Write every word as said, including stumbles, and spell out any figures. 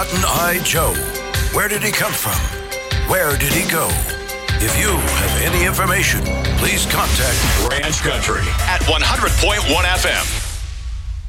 Cotton Eye Joe. Where did he come from? Where did he go? If you have any information, please contact Ranch Country at one hundred point one F M.